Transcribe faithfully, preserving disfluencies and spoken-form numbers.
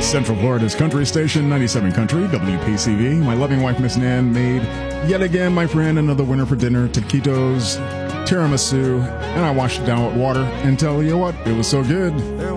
Central Florida's country station, ninety-seven Country, W P C V. My loving wife, Miss Nan, made yet again, my friend, another winner for dinner, taquitos, tiramisu, and I washed it down with water. And tell you what, it was so good.